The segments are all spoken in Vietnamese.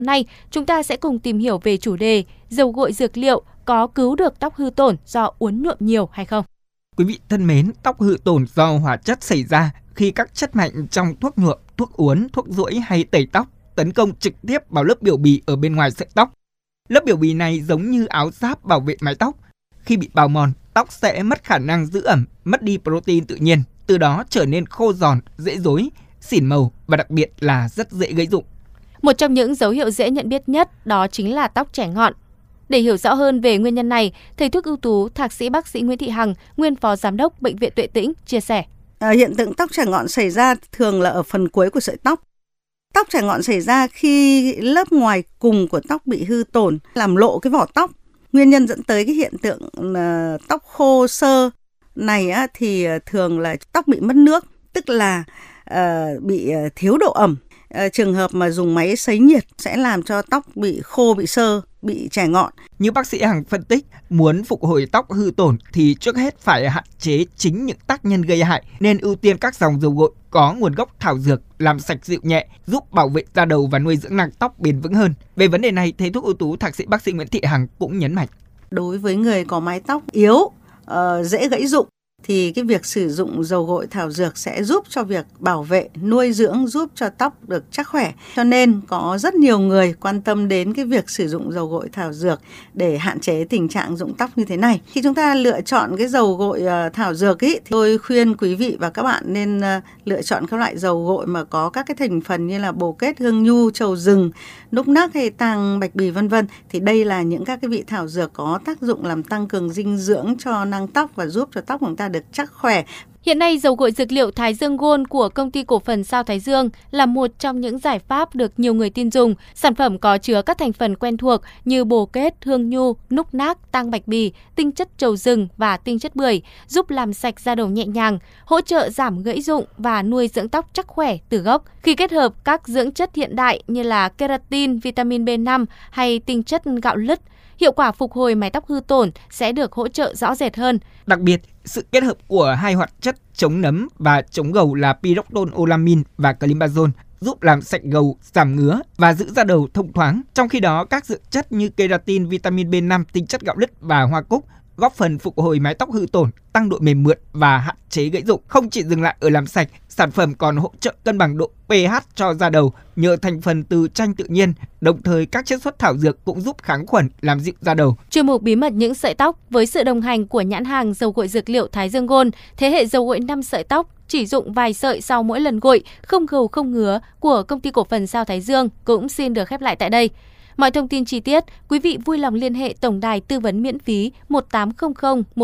Nay, chúng ta sẽ cùng tìm hiểu về chủ đề dầu gội dược liệu có cứu được tóc hư tổn do uốn nhuộm nhiều hay không. Quý vị thân mến, tóc hư tổn do hóa chất xảy ra khi các chất mạnh trong thuốc nhuộm, thuốc uốn, thuốc duỗi hay tẩy tóc tấn công trực tiếp vào lớp biểu bì ở bên ngoài sợi tóc. Lớp biểu bì này giống như áo giáp bảo vệ mái tóc. Khi bị bào mòn, tóc sẽ mất khả năng giữ ẩm, mất đi protein tự nhiên, từ đó trở nên khô giòn, dễ rối, xỉn màu và đặc biệt là rất dễ gãy rụng. Một trong những dấu hiệu dễ nhận biết nhất đó chính là tóc chẻ ngọn. Để hiểu rõ hơn về nguyên nhân này, thầy thuốc ưu tú Thạc sĩ bác sĩ Nguyễn Thị Hằng, nguyên phó giám đốc Bệnh viện Tuệ Tĩnh chia sẻ. Hiện tượng tóc chẻ ngọn xảy ra thường là ở phần cuối của sợi tóc. Tóc chẻ ngọn xảy ra khi lớp ngoài cùng của tóc bị hư tổn, làm lộ cái vỏ tóc. Nguyên nhân dẫn tới cái hiện tượng tóc khô xơ này thì thường là tóc bị mất nước, tức là bị thiếu độ ẩm. Trường hợp mà dùng máy sấy nhiệt sẽ làm cho tóc bị khô, bị xơ, bị chẻ ngọn. Như bác sĩ Hằng phân tích, muốn phục hồi tóc hư tổn thì trước hết phải hạn chế chính những tác nhân gây hại, nên ưu tiên các dòng dầu gội có nguồn gốc thảo dược, làm sạch dịu nhẹ, giúp bảo vệ da đầu và nuôi dưỡng nang tóc bền vững hơn. Về vấn đề này, thầy thuốc ưu tú Thạc sĩ bác sĩ Nguyễn Thị Hằng cũng nhấn mạnh. Đối với người có mái tóc yếu, dễ gãy rụng, thì cái việc sử dụng dầu gội thảo dược sẽ giúp cho việc bảo vệ, nuôi dưỡng, giúp cho tóc được chắc khỏe. Cho nên có rất nhiều người quan tâm đến cái việc sử dụng dầu gội thảo dược để hạn chế tình trạng rụng tóc như thế này. Khi chúng ta lựa chọn cái dầu gội thảo dược thì tôi khuyên quý vị và các bạn nên lựa chọn các loại dầu gội mà có các cái thành phần như là bồ kết, hương nhu, trầu rừng, núc nắc hay tang bạch bì vân vân. Thì đây là những các cái vị thảo dược có tác dụng làm tăng cường dinh dưỡng cho nang tóc và giúp cho tóc của chúng ta được chắc khỏe. Hiện nay, dầu gội dược liệu Thái Dương Gold của công ty cổ phần Sao Thái Dương là một trong những giải pháp được nhiều người tin dùng. Sản phẩm có chứa các thành phần quen thuộc như bồ kết, hương nhu, núc nác, tang bạch bì, tinh chất trầu rừng và tinh chất bưởi, giúp làm sạch da đầu nhẹ nhàng, hỗ trợ giảm gãy rụng và nuôi dưỡng tóc chắc khỏe từ gốc. Khi kết hợp các dưỡng chất hiện đại như là keratin, vitamin B5 hay tinh chất gạo lứt, hiệu quả phục hồi mái tóc hư tổn sẽ được hỗ trợ rõ rệt hơn. Đặc biệt, sự kết hợp của hai hoạt chất chống nấm và chống gầu là pyridoxal-olamin và climazole giúp làm sạch gầu, giảm ngứa và giữ da đầu thông thoáng. Trong khi đó, các dưỡng chất như keratin, vitamin B5, tinh chất gạo lứt và hoa cúc góp phần phục hồi mái tóc hư tổn, tăng độ mềm mượt và hạn chế gãy rụng. Không chỉ dừng lại ở làm sạch, sản phẩm còn hỗ trợ cân bằng độ pH cho da đầu nhờ thành phần từ chanh tự nhiên, đồng thời các chiết xuất thảo dược cũng giúp kháng khuẩn, làm dịu da đầu. Chuyên mục Bí mật những sợi tóc với sự đồng hành của nhãn hàng dầu gội dược liệu Thái Dương Gold, thế hệ dầu gội 5 sợi tóc, chỉ dụng vài sợi sau mỗi lần gội, không gầu không ngứa của công ty cổ phần Sao Thái Dương cũng xin được khép lại tại đây. Mọi thông tin chi tiết, quý vị vui lòng liên hệ tổng đài tư vấn miễn phí 1800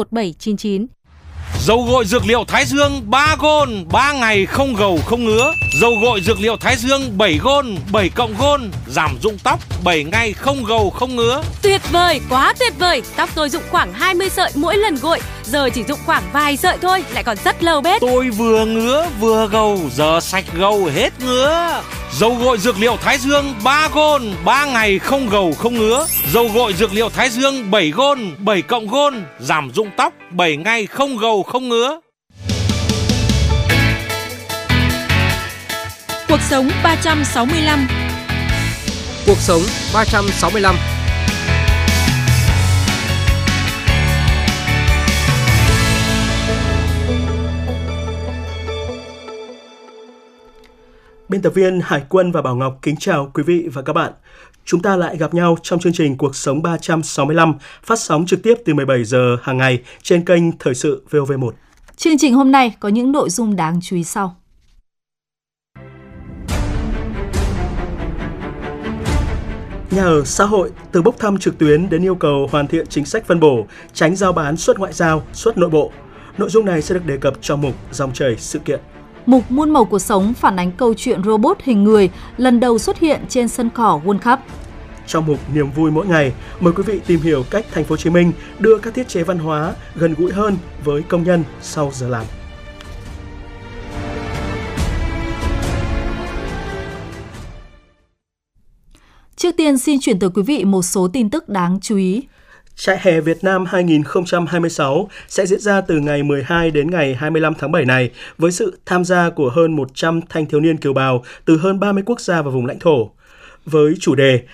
1799. Dầu gội dược liệu Thái Dương 3 Gold, 3 ngày không gầu không ngứa. Dầu gội dược liệu Thái Dương 7 Gold, 7 cộng Gold, giảm rụng tóc 7 ngày không gầu không ngứa. Tuyệt vời, quá tuyệt vời. Tóc tôi rụng khoảng 20 sợi mỗi lần gội, giờ chỉ rụng khoảng vài sợi thôi, lại còn rất lâu bết. Tôi vừa ngứa vừa gầu, giờ sạch gầu hết ngứa. Dầu gội dược liệu Thái Dương 3 Gold, 3 ngày không gầu không ngứa. Dầu gội dược liệu Thái Dương 7 Gold, 7 cộng Gold, giảm rụng tóc 7 ngày không gầu không ngứa. Cuộc sống 365. Cuộc sống 365. Biên tập viên Hải Quân và Bảo Ngọc kính chào quý vị và các bạn. Chúng ta lại gặp nhau trong chương trình Cuộc sống 365 phát sóng trực tiếp từ 17 giờ hàng ngày trên kênh Thời sự VOV1. Chương trình hôm nay có những nội dung đáng chú ý sau. Nhà ở xã hội từ bốc thăm trực tuyến đến yêu cầu hoàn thiện chính sách phân bổ, tránh giao bán suất ngoại giao, suất nội bộ. Nội dung này sẽ được đề cập trong mục Dòng chảy sự kiện. Mục Muôn màu cuộc sống phản ánh câu chuyện robot hình người lần đầu xuất hiện trên sân cỏ World Cup. Trong mục Niềm vui mỗi ngày, mời quý vị tìm hiểu cách Thành phố Hồ Chí Minh đưa các thiết chế văn hóa gần gũi hơn với công nhân sau giờ làm. Trước tiên xin chuyển tới quý vị một số tin tức đáng chú ý. Trại hè Việt Nam 2026 sẽ diễn ra từ ngày 12 đến ngày 25 tháng 7 này với sự tham gia của hơn 100 thanh thiếu niên kiều bào từ hơn 30 quốc gia và vùng lãnh thổ. Với chủ đề